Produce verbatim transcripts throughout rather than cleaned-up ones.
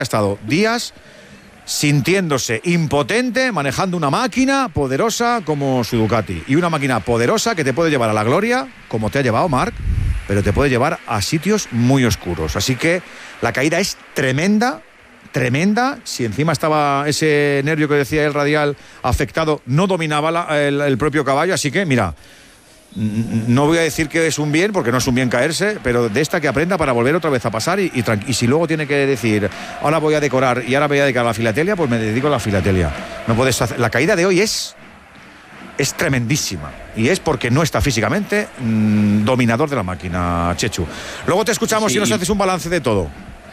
Ha estado días sintiéndose impotente, manejando una máquina poderosa como su Ducati. Y una máquina poderosa que te puede llevar a la gloria, como te ha llevado Marc, pero te puede llevar a sitios muy oscuros. Así que la caída es tremenda, tremenda. Si encima estaba ese nervio que decía el radial afectado, no dominaba la, el, el propio caballo. Así que, mira, no voy a decir que es un bien, porque no es un bien caerse, pero de esta que aprenda para volver otra vez a pasar y, y, y si luego tiene que decir, ahora voy a decorar y ahora voy a dedicar a la filatelia, pues me dedico a la filatelia. No puedes hacer. La caída de hoy es es tremendísima y es porque no está físicamente mmm, dominador de la máquina, Chechu. Luego te escuchamos sí. Y nos haces un balance de todo.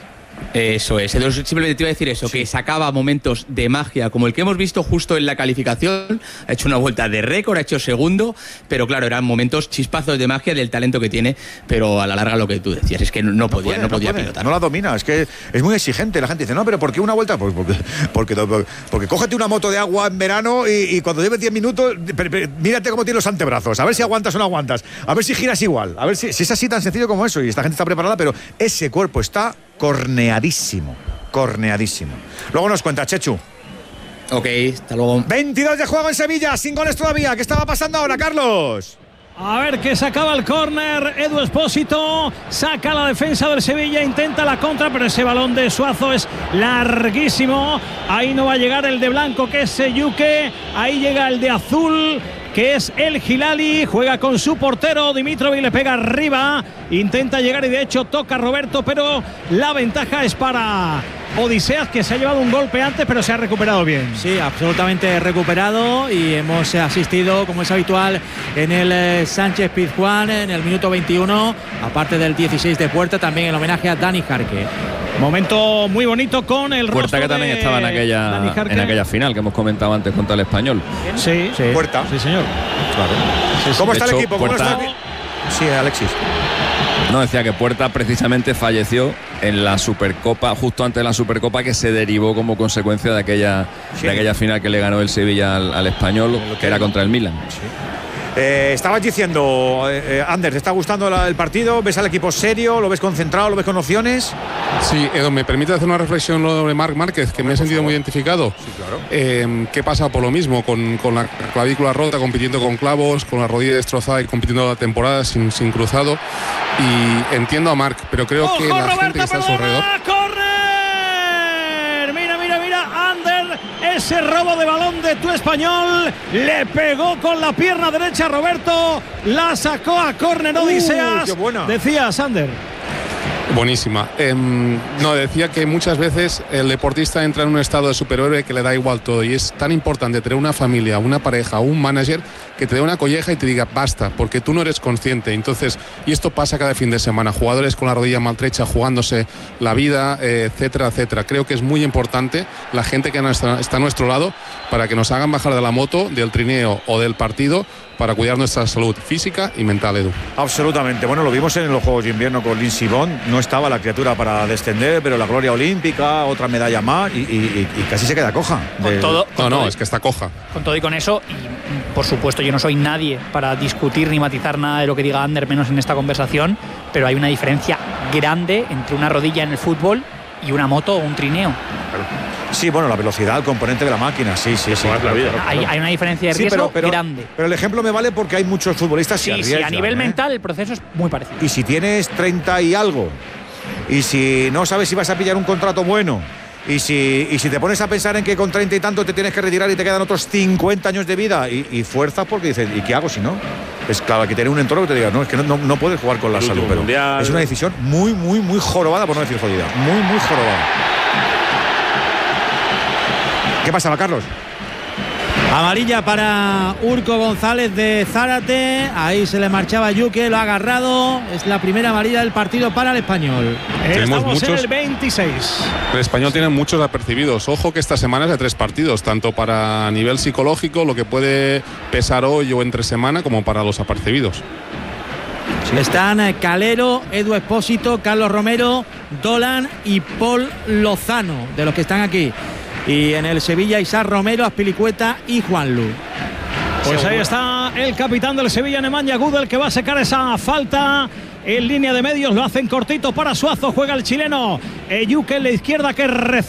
Eso es, simplemente te iba a decir eso, sí. Que sacaba momentos de magia como el que hemos visto justo en la calificación. Ha hecho una vuelta de récord, ha hecho segundo, pero claro, eran momentos chispazos de magia del talento que tiene, pero a la larga lo que tú decías es que no, no podía, no, puede, no podía no pilotar. No la domina, es que es muy exigente. La gente dice, no, pero ¿por qué una vuelta? Pues porque, porque, porque, porque cógete una moto de agua en verano y, y cuando lleves diez minutos, pero, pero, mírate cómo tiene los antebrazos, a ver si aguantas o no aguantas, a ver si giras igual, a ver si, si es así tan sencillo como eso. Y esta gente está preparada, pero ese cuerpo está corneadísimo, corneadísimo. Luego nos cuenta, Chechu. Ok, hasta luego. veintidós de juego en Sevilla, sin goles todavía. ¿Qué estaba pasando ahora, Carlos? A ver que sacaba el córner Edu Espósito, saca la defensa del Sevilla, intenta la contra, pero ese balón de Suazo es larguísimo. Ahí no va a llegar el de blanco, que es Seyuke. Ahí llega el de azul, que es el Hilali. Juega con su portero Dimitrovic, le pega arriba, intenta llegar y de hecho toca a Roberto, pero la ventaja es para Odiseas, que se ha llevado un golpe antes, pero se ha recuperado bien. Sí, absolutamente recuperado, y hemos asistido, como es habitual, en el eh, Sánchez Pizjuán, en el minuto veintiuno, aparte del dieciséis de Puerta, también el homenaje a Dani Jarque. Momento muy bonito con el Puerta, que también estaba en aquella, en aquella final que hemos comentado antes contra el Español. Sí, sí. Puerta. Sí, señor. Claro. Sí, sí. ¿Cómo está hecho, el equipo? ¿Cómo Puerta... está? Sí, Alexis. No, decía que Puerta precisamente falleció en la Supercopa, justo antes de la Supercopa, que se derivó como consecuencia de aquella, sí. de aquella final que le ganó el Sevilla al, al Español, que era contra el Milan. Sí. Eh, estabas diciendo, eh, Ander, ¿te está gustando la, el partido? ¿Ves al equipo serio? ¿Lo ves concentrado? ¿Lo ves con opciones? Sí, Edu, ¿me permite hacer una reflexión sobre Marc Márquez, que me he sentido muy identificado? Sí, claro. Eh, ¿Qué pasa por lo mismo? Con, con la clavícula rota, compitiendo con clavos, con la rodilla destrozada y compitiendo la temporada sin, sin cruzado. Y entiendo a Marc, pero creo ¡Ojo, que la Roberto, gente que está a su alrededor... ¡Córner! Mira, mira, mira, Ander, ese robo de balón de tu Español, le pegó con la pierna derecha a Roberto, la sacó a córner Odiseas. ¡Qué buena! Decías, Ander. Buenísima. Eh, no, decía que muchas veces el deportista entra en un estado de superhéroe que le da igual todo, y es tan importante tener una familia, una pareja, un manager que te dé una colleja y te diga basta, porque tú no eres consciente. Entonces, y esto pasa cada fin de semana, jugadores con la rodilla maltrecha jugándose la vida, eh, etcétera, etcétera. Creo que es muy importante la gente que está, está a nuestro lado para que nos hagan bajar de la moto, del trineo o del partido, para cuidar nuestra salud física y mental, Edu. Absolutamente. Bueno, lo vimos en los Juegos de Invierno con Lindsey Vonn. No estaba la criatura para descender, pero la gloria olímpica, otra medalla más, y, y, y casi se queda coja. Con de... todo, con no, todo no, y, es que está coja. Con todo y con eso, y por supuesto yo no soy nadie para discutir ni matizar nada de lo que diga Ander, menos en esta conversación, pero hay una diferencia grande entre una rodilla en el fútbol y una moto o un trineo. Sí, bueno, la velocidad, el componente de la máquina, sí, sí, sí. La vida. Hay, hay una diferencia de riesgo sí, pero, pero, grande. Pero el ejemplo me vale porque hay muchos futbolistas sí, que arriesgan. Sí, a nivel ¿eh? mental el proceso es muy parecido. Y si tienes treinta y algo, y si no sabes si vas a pillar un contrato bueno, y si, y si te pones a pensar en que con treinta y tanto te tienes que retirar y te quedan otros cincuenta años de vida, y, y fuerzas porque dices, ¿y qué hago si no? Es claro, hay que tener un entorno que te diga, no, es que no, no, no puedes jugar con la salud, pero mundial. Es una decisión muy, muy, muy jorobada, por no decir jodida. Muy, muy jorobada. ¿Qué pasaba, Carlos? Amarilla para Urco González de Zárate. Ahí se le marchaba Yuque, lo ha agarrado. Es la primera amarilla del partido para el Español. Estamos muchos, en el veintiséis. El Español tiene muchos apercibidos. Ojo que esta semana es de tres partidos, tanto para nivel psicológico, lo que puede pesar hoy o entre semana, como para los apercibidos. Están Calero, Edu Espósito, Carlos Romero, Dolan y Paul Lozano, de los que están aquí. Y en el Sevilla, Isaac Romero, Azpilicueta y Juanlu. Pues ahí está el capitán del Sevilla, Nemanja Gudel, que va a sacar esa falta en línea de medios, lo hacen cortito para Suazo, juega el chileno Eyuque en la izquierda que recibe